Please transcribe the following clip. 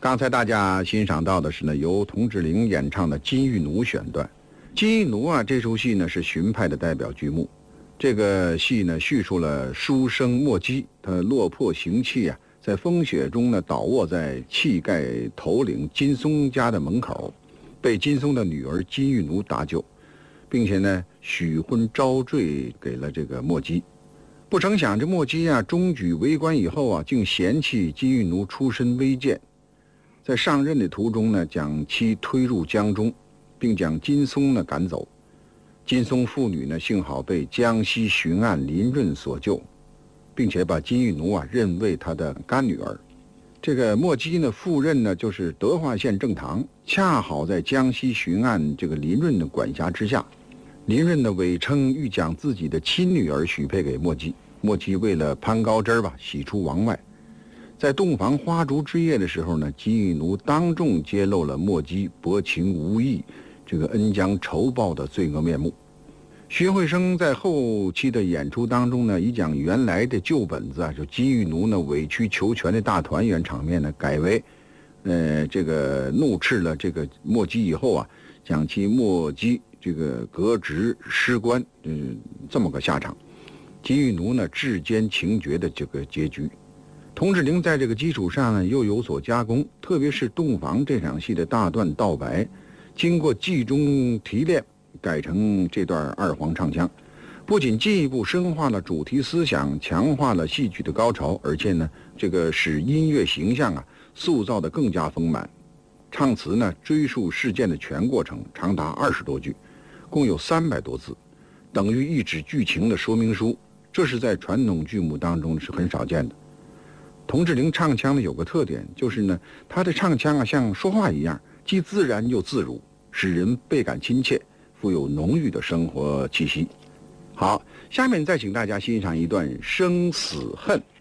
刚才大家欣赏到的是呢，由童志玲演唱的《金玉奴》选段。《金玉奴》啊，这出戏呢是荀派的代表剧目。这个戏呢叙述了书生墨姬，他落魄行气啊，在风雪中呢倒卧在气盖头领金松家的门口，被金松的女儿金玉奴搭救，并且呢许婚招赘给了这个墨姬。不成想这墨姬啊中举为官以后啊，竟嫌弃金玉奴出身微贱，在上任的途中呢将其推入江中，并将金松呢赶走。金松父女呢幸好被江西巡按林润所救，并且把金玉奴啊认为他的干女儿。这个墨姬呢赴任呢就是德化县正堂，恰好在江西巡按这个林润的管辖之下。林润呢伪称欲将自己的亲女儿许配给墨姬，墨姬为了攀高枝吧，喜出望外。在洞房花烛之夜的时候呢，金玉奴当众揭露了墨姬薄情无义、这个恩将仇报的罪恶面目。薛慧生在后期的演出当中呢，已将原来的旧本子啊，就金玉奴呢委曲求全的大团圆场面呢，改为，这个怒斥了这个墨姬以后啊，将其墨姬这个革职失官，这么个下场。金玉奴呢至坚情绝的这个结局。童志玲在这个基础上呢又有所加工，特别是洞房这场戏的大段道白，经过记中提炼，改成这段二黄唱腔，不仅进一步深化了主题思想，强化了戏剧的高潮，而且呢，这个使音乐形象啊塑造得更加丰满。唱词呢追溯事件的全过程，长达20多句，共有300多字，等于一纸剧情的说明书。这是在传统剧目当中是很少见的。童志玲唱腔呢有个特点，就是呢，她的唱腔啊像说话一样，既自然又自如，使人倍感亲切，富有浓郁的生活气息。好，下面再请大家欣赏一段《生死恨》。